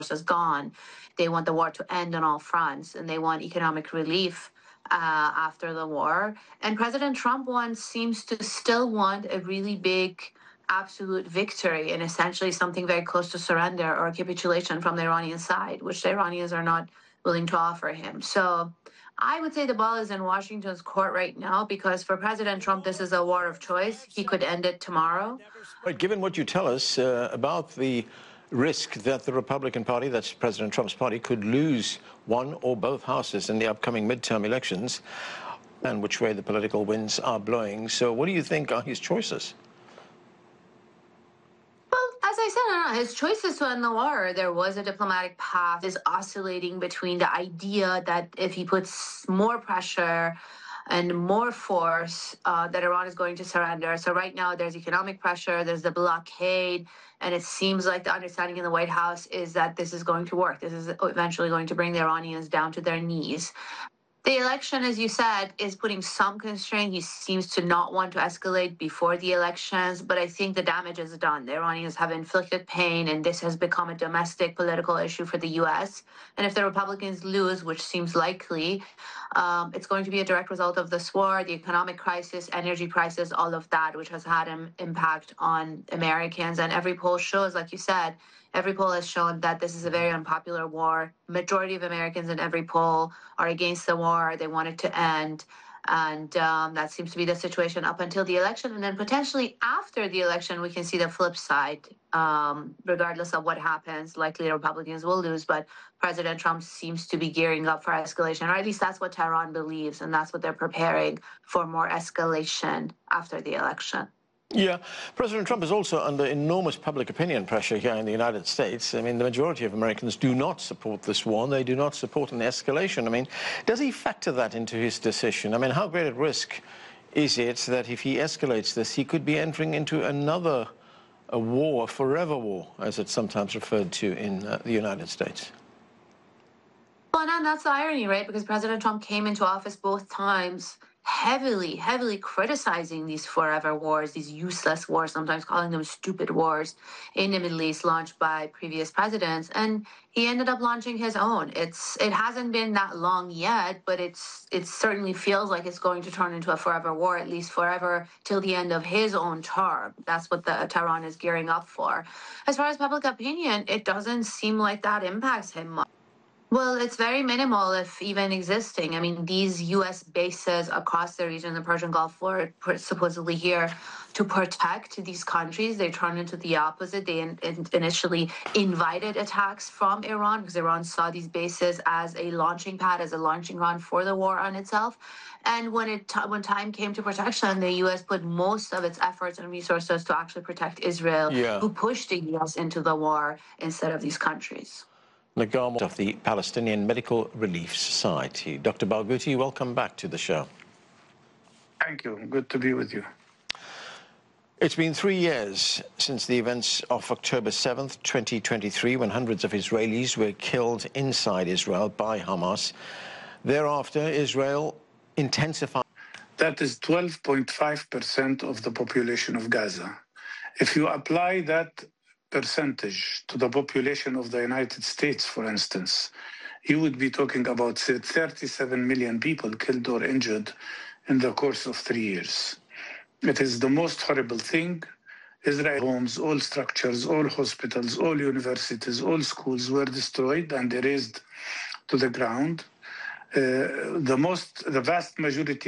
is gone. They want the war to end on all fronts, and they want economic relief after the war. And President Trump seems to still want a really big absolute victory and essentially something very close to surrender or capitulation from the Iranian side, which the Iranians are not willing to offer him. So I would say the ball is in Washington's court right now, because for President Trump, this is a war of choice. He could end it tomorrow. But given what you tell us about the risk that the Republican Party, that's President Trump's party, could lose one or both houses in the upcoming midterm elections, and which way the political winds are blowing. So what do you think are his choices? As I said, his choices to end the war, there was a diplomatic path, is oscillating between the idea that if he puts more pressure and more force, that Iran is going to surrender. So right now there's economic pressure, there's the blockade, and it seems like the understanding in the White House is that this is going to work. This is eventually going to bring the Iranians down to their knees. The election, as you said, is putting some constraint. He seems to not want to escalate before the elections, but I think the damage is done. The Iranians have inflicted pain, and this has become a domestic political issue for the U.S. And if the Republicans lose, which seems likely, it's going to be a direct result of this war, the economic crisis, energy crisis, all of that, which has had an impact on Americans. And every poll shows, like you said, every poll has shown that this is a very unpopular war. Majority of Americans in every poll are against the war. They want it to end. And that seems to be the situation up until the election. And then potentially after the election, we can see the flip side. Regardless of what happens, likely the Republicans will lose, but President Trump seems to be gearing up for escalation, or at least that's what Tehran believes, and that's what they're preparing for, more escalation after the election. Yeah, President Trump is also under enormous public opinion pressure here in the United States. I mean, the majority of Americans do not support this war, and they do not support an escalation. I mean, does he factor that into his decision? I mean, how great at risk is it that if he escalates this, he could be entering into another war, a forever war, as it's sometimes referred to in the United States? Well, and that's the irony, right? Because President Trump came into office both times heavily criticizing these forever wars, these useless wars, sometimes calling them stupid wars in the Middle East launched by previous presidents. And he ended up launching his own. It hasn't been that long yet, but it certainly feels like it's going to turn into a forever war, at least forever till the end of his own term. That's what the Tehran is gearing up for. As far as public opinion, it doesn't seem like that impacts him much. Well, it's very minimal, if even existing. I mean, these U.S. bases across the region, the Persian Gulf, were supposedly here to protect these countries. They turned into the opposite. They initially invited attacks from Iran because Iran saw these bases as a launching pad, as a launching ground for the war on itself. And when time came to protection, the U.S. put most of its efforts and resources to actually protect Israel, who pushed the U.S. into the war instead of these countries. Nagar of the Palestinian Medical Relief Society. Dr. Barghouti, welcome back to the show. Thank you. Good to be with you. It's been 3 years since the events of October 7th, 2023, when hundreds of Israelis were killed inside Israel by Hamas. Thereafter, Israel intensified. That is 12.5% of the population of Gaza. If you apply that percentage to the population of the United States, for instance, you would be talking about 37 million people killed or injured in the course of 3 years. It is the most horrible thing. Israeli homes, all structures, all hospitals, all universities, all schools were destroyed and erased to the ground. The vast majority